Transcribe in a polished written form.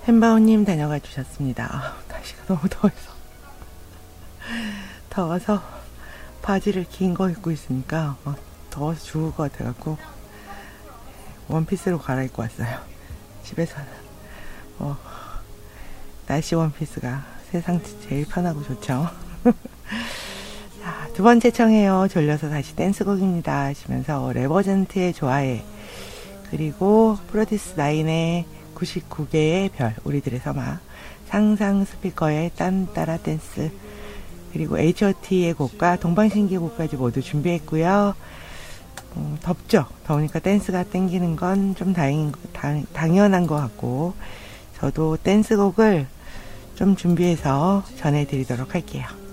햄바오님 다녀가 주셨습니다. 날씨가 너무 더워서 바지를 긴 거 입고 있으니까 더워서 죽을 것 같아갖고 원피스로 갈아입고 왔어요. 집에서는 날씨 원피스가 세상 제일 편하고 좋죠. 자, 두 번째 청해요. 졸려서 다시 댄스곡입니다 하시면서 레버전트의 좋아해, 그리고 프로듀스 9의 99개의 별, 우리들의 서막, 상상 스피커의 딴따라 댄스, 그리고 H.O.T의 곡과 동방신기 곡까지 모두 준비했고요. 덥죠? 더우니까 댄스가 땡기는 건 좀 당연한 것 같고, 저도 댄스곡을 좀 준비해서 전해드리도록 할게요.